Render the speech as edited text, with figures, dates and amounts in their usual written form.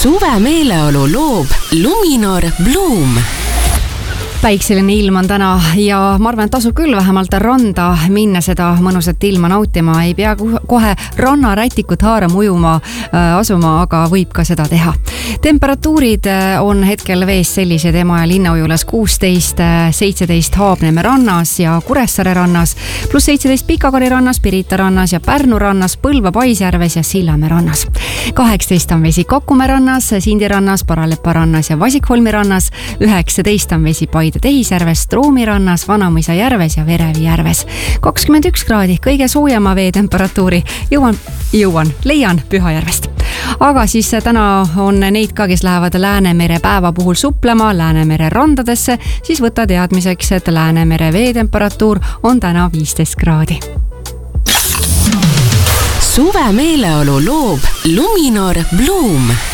Suve meeleolu loob Luminor Bloom. Päikseline ilm on täna ja ma arvan, et tasub küll vähemalt randa minna seda mõnusat ilma nautima. Ei pea kohe rannarätikut haarama ujuma asuma, aga võib ka seda teha. Temperatuurid on hetkel vees sellised Emajõe linnaujulas 16, 17 Haabneme rannas ja Kuressaare rannas, pluss 17 Pikakari rannas, Pirita rannas ja Pärnu rannas, Põlva Paisjärves ja Sillamäe rannas. 18 on vesi Kokkumäe rannas, Sindi rannas, Paralepa rannas ja Vasikholmi rannas, 19 on vesi Paide Tehisjärves, Troomi rannas, Vanamõisa järves ja Verevi järves. 21 kraadi, kõige soojema veetemperatuuri leian Pühajärvest. Aga siis täna on neid ka, kes lähevad Läänemere päeva puhul suplema Läänemere randadesse, siis võta teadmiseks, et Läänemere veetemperatuur on täna 15 kraadi. Suve meeleolu loob Luminor Bloom.